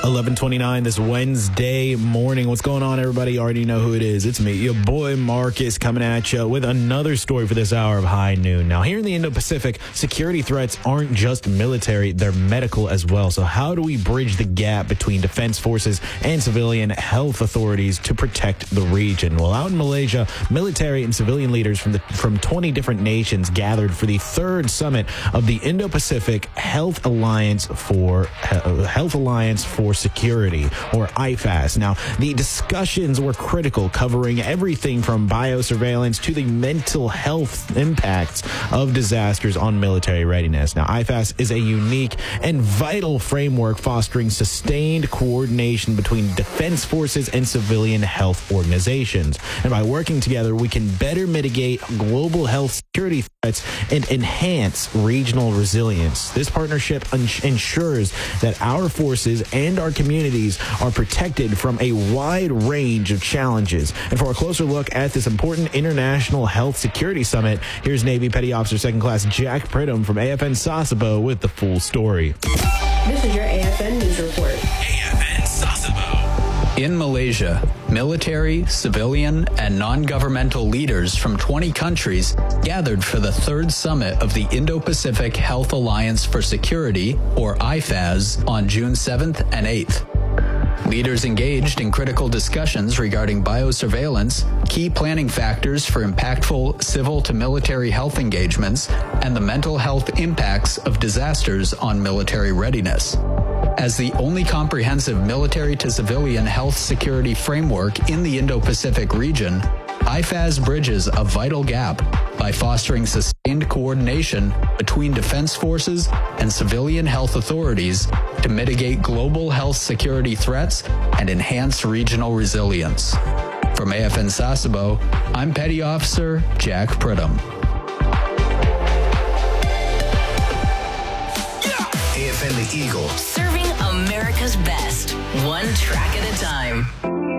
11:29 this Wednesday morning. What's going on, everybody? You already know who it is. It's me, your boy Marcus, coming at you with another story for this hour of High Noon. Now, here in the Indo-Pacific, security threats aren't just military, they're medical as well. So how do we bridge the gap between defense forces and civilian health authorities to protect the region? Well, out in Malaysia, military and civilian leaders from 20 different nations gathered for the third summit of the Indo-Pacific Health Alliance for Security, or IFAS. Now, the discussions were critical, covering everything from biosurveillance to the mental health impacts of disasters on military readiness. Now, IFAS is a unique and vital framework fostering sustained coordination between defense forces and civilian health organizations. And by working together, we can better mitigate global health security threats and enhance regional resilience. This partnership ensures that our forces and our communities are protected from a wide range of challenges. And for a closer look at this important International Health Security Summit, here's Navy Petty Officer Second Class Jack Pridham from AFN Sasebo with the full story. This is your AFN News Report. AFN Sasebo. In Malaysia, military, civilian, and non-governmental leaders from 20 countries gathered for the third summit of the Indo-Pacific Health Alliance for Security, or IFAS, on June 7th and 8th. Leaders engaged in critical discussions regarding biosurveillance, key planning factors for impactful civil to military health engagements, and the mental health impacts of disasters on military readiness. As the only comprehensive military to civilian health security framework in the Indo-Pacific region, IFAS bridges a vital gap by fostering sustained coordination between defense forces and civilian health authorities to mitigate global health security threats and enhance regional resilience. From AFN Sasebo, I'm Petty Officer Jack Pridham. AFN the Eagle. Serving America's best, one track at a time.